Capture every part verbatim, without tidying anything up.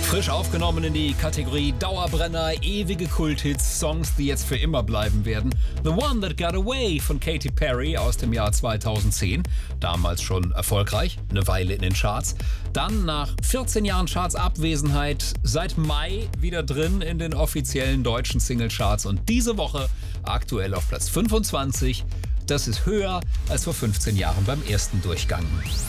Frisch aufgenommen in die Kategorie Dauerbrenner, ewige Kulthits, Songs, die jetzt für immer bleiben werden. The One That Got Away von Katy Perry aus dem Jahr zweitausendzehn. Damals schon erfolgreich, eine Weile in den Charts. Dann nach vierzehn Jahren Charts-Abwesenheit seit Mai wieder drin in den offiziellen deutschen Singlecharts. Und diese Woche aktuell auf Platz fünfundzwanzig. Das ist höher als vor fünfzehn Jahren beim ersten Durchgang.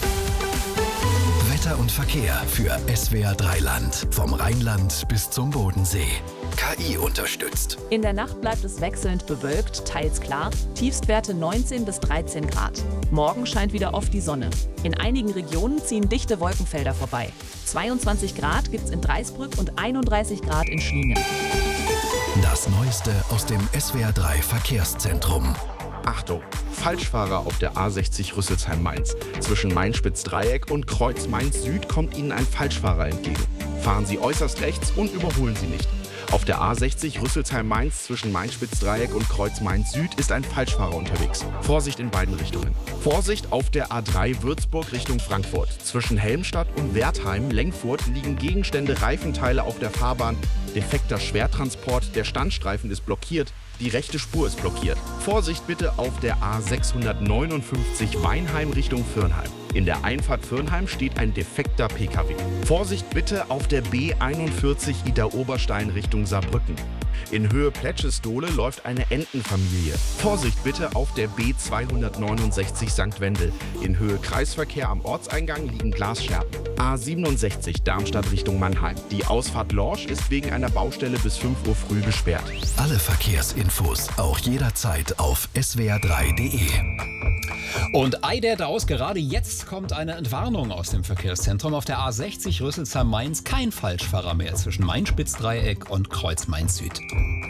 Wetter und Verkehr für S W R drei Land. Vom Rheinland bis zum Bodensee. K I unterstützt. In der Nacht bleibt es wechselnd bewölkt, teils klar. Tiefstwerte neunzehn bis dreizehn Grad. Morgen scheint wieder oft die Sonne. In einigen Regionen ziehen dichte Wolkenfelder vorbei. zweiundzwanzig Grad gibt's in Dreisbrück und einunddreißig Grad in Schliengen. Das Neueste aus dem S W R drei Verkehrszentrum. Achtung! Falschfahrer auf der A sechzig Rüsselsheim-Mainz. Zwischen Main-Spitz-Dreieck und Kreuz Mainz-Süd kommt Ihnen ein Falschfahrer entgegen. Fahren Sie äußerst rechts und überholen Sie nicht. Auf der A sechzig Rüsselsheim-Mainz zwischen Main-Spitz-Dreieck und Kreuz Mainz-Süd ist ein Falschfahrer unterwegs. Vorsicht in beiden Richtungen. Vorsicht auf der A drei Würzburg Richtung Frankfurt. Zwischen Helmstadt und Wertheim-Lengfurt liegen Gegenstände, Reifenteile auf der Fahrbahn. Defekter Schwertransport, der Standstreifen ist blockiert. Die rechte Spur ist blockiert. Vorsicht bitte auf der A sechshundertneunundfünfzig Weinheim Richtung Fürnheim. In der Einfahrt Fürnheim steht ein defekter P K W. Vorsicht bitte auf der B einundvierzig Idar-Oberstein Richtung Saarbrücken. In Höhe Pletschestole läuft eine Entenfamilie. Vorsicht bitte auf der B zweihundertneunundsechzig Sankt Wendel. In Höhe Kreisverkehr am Ortseingang liegen Glasscherben. A siebenundsechzig Darmstadt Richtung Mannheim. Die Ausfahrt Lorsch ist wegen einer Baustelle bis fünf Uhr früh gesperrt. Alle Verkehrsinfos auch jederzeit auf S W R drei punkt de. Und ei der Daus, gerade jetzt kommt eine Entwarnung aus dem Verkehrszentrum. Auf der A sechzig Rüsselsheim-Mainz kein Falschfahrer mehr zwischen Main-Spitz-Dreieck und Kreuz Mainz-Süd.